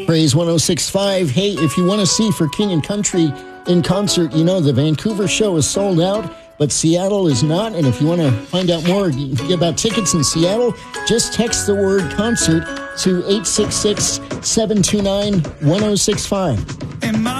Praise 106.5. Hey, if you want to see For King and Country in concert, you know the Vancouver show is sold out, but Seattle is not. And if you want to find out more about tickets in Seattle, just text the word concert to 866-729-1065.